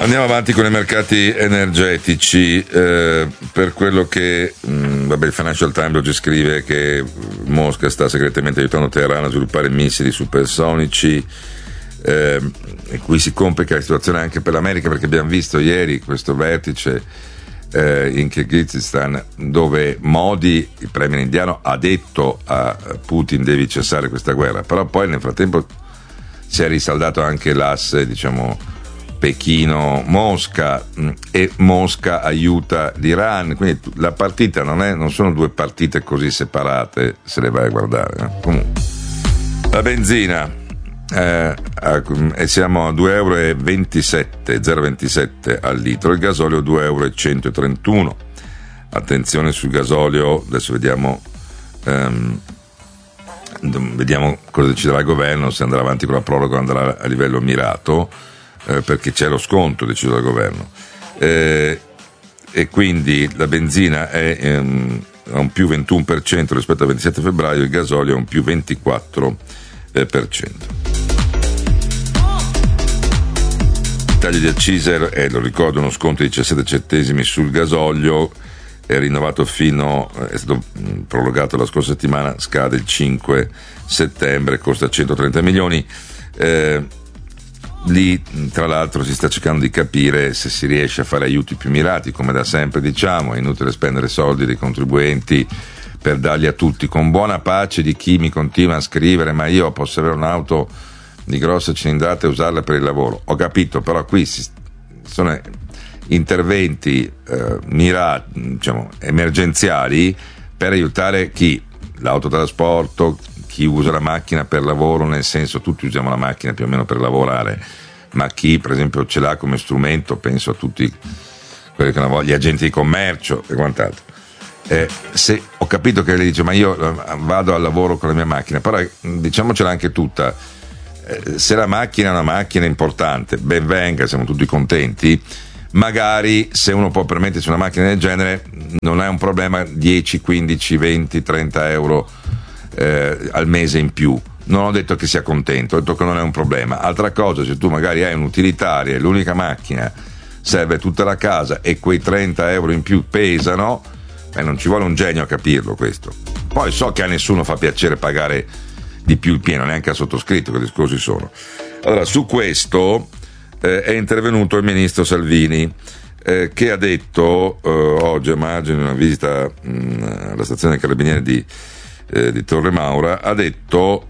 Andiamo avanti con i mercati energetici. Per quello che il Financial Times oggi scrive che Mosca sta segretamente aiutando Teheran a sviluppare missili supersonici, e qui si complica la situazione anche per l'America, perché abbiamo visto ieri questo vertice in Kirghizistan dove Modi, il premier indiano, ha detto a Putin devi cessare questa guerra, però poi nel frattempo si è risaldato anche l'asse, diciamo, Pechino-Mosca, e Mosca aiuta l'Iran, quindi la partita non sono due partite così separate se le vai a guardare. Comunque, la benzina e siamo a 2,27 € al litro, il gasolio 2,131 €. Attenzione sul gasolio, adesso vediamo cosa deciderà il governo, se andrà avanti con la proroga o andrà a livello mirato, perché c'è lo sconto deciso dal governo, e quindi la benzina è a un più 21% rispetto al 27 febbraio, il gasolio è un più 24%. Taglio di accise, lo ricordo, uno sconto di 17 centesimi sul gasolio, è rinnovato è stato prorogato la scorsa settimana, scade il 5 settembre, costa 130 milioni. Lì tra l'altro si sta cercando di capire se si riesce a fare aiuti più mirati, come da sempre diciamo, è inutile spendere soldi dei contribuenti per darli a tutti, con buona pace di chi mi continua a scrivere ma io posso avere un'auto di grossa cilindrata e usarla per il lavoro. Ho capito, però qui sono interventi mirati, diciamo, emergenziali per aiutare chi? L'autotrasporto, chi usa la macchina per lavoro, nel senso tutti usiamo la macchina più o meno per lavorare, ma chi per esempio ce l'ha come strumento, penso a tutti quelli che gli agenti di commercio e quant'altro. Se ho capito che lei dice ma io vado al lavoro con la mia macchina, però diciamocela anche tutta, se la macchina è una macchina importante, ben venga, siamo tutti contenti. Magari se uno può permettersi una macchina del genere non è un problema 10, 15, 20, 30 euro al mese in più. Non ho detto che sia contento, ho detto che non è un problema. Altra cosa, se tu magari hai un'utilitaria e l'unica macchina serve tutta la casa e quei 30 euro in più pesano, non ci vuole un genio a capirlo questo. Poi so che a nessuno fa piacere pagare di più il pieno, neanche a sottoscritto, che discorsi sono. Allora, su questo è intervenuto il ministro Salvini, che ha detto oggi a margine di una visita alla stazione dei Carabinieri di Torre Maura, ha detto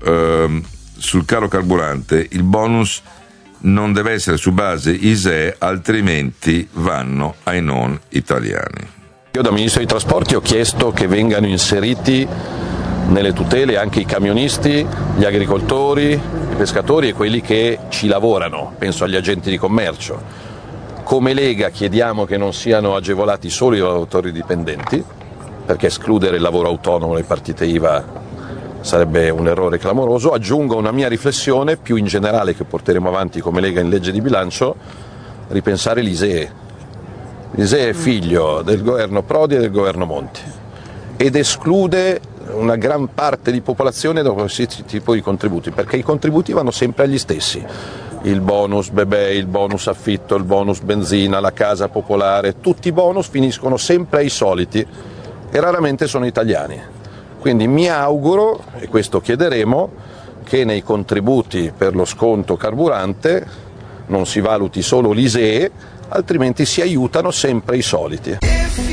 sul caro carburante il bonus non deve essere su base ISEE, altrimenti vanno ai non italiani. Io da Ministro dei Trasporti ho chiesto che vengano inseriti nelle tutele anche i camionisti, gli agricoltori, i pescatori e quelli che ci lavorano, penso agli agenti di commercio. Come Lega chiediamo che non siano agevolati solo i lavoratori dipendenti, perché escludere il lavoro autonomo dalle partite IVA sarebbe un errore clamoroso. Aggiungo una mia riflessione più in generale che porteremo avanti come Lega in legge di bilancio: ripensare l'ISEE. L'ISEE è figlio del governo Prodi e del governo Monti ed esclude una gran parte di popolazione da qualsiasi tipo di contributi, perché i contributi vanno sempre agli stessi: il bonus bebè, il bonus affitto, il bonus benzina, la casa popolare, tutti i bonus finiscono sempre ai soliti e raramente sono italiani. Quindi mi auguro, e questo chiederemo, che nei contributi per lo sconto carburante non si valuti solo l'ISEE, altrimenti si aiutano sempre i soliti.